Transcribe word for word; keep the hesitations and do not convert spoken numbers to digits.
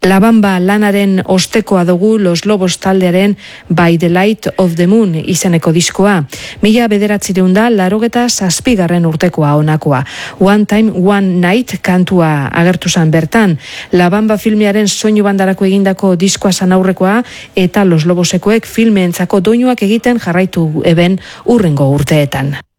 La Bamba lanaren ostekoa dugu Los Lobos taldearen By the Light of the Moon izeneko diskoa. Mila bederatzireun da larogeta zazpigarren urtekoa honakoa. One Time, One Night kantua agertu zan bertan. La Bamba filmearen soinu bandarako egindako diskoa zan aurrekoa eta Los Lobosekoek filmeentzako doinuak egiten jarraitu eben urrengo urteetan.